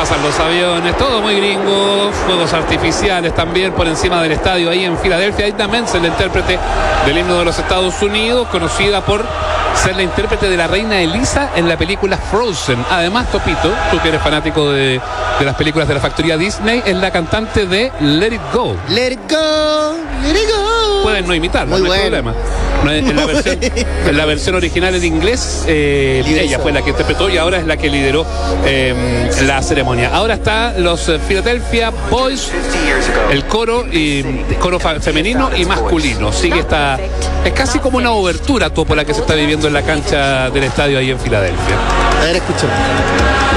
pasan los aviones, todo muy gringo, fuegos artificiales también por encima del estadio ahí en Filadelfia. Idina Menzel, la intérprete del himno de los Estados Unidos, conocida por ser la intérprete de la reina Elisa en la película Frozen. Además, Topito, tú que eres fanático de las películas de la factoría Disney, es la cantante de Let It Go. Let it go, let it go. Pueden no imitarla, Muy no hay bueno. problema. No, en la versión original en inglés, ella fue la que interpretó y ahora es la que lideró la ceremonia. Ahora están los Philadelphia Boys, el coro femenino y masculino. Sigue es casi como una obertura, Topo, la que se está viviendo en la cancha del estadio ahí en Filadelfia. A ver, escuchemos.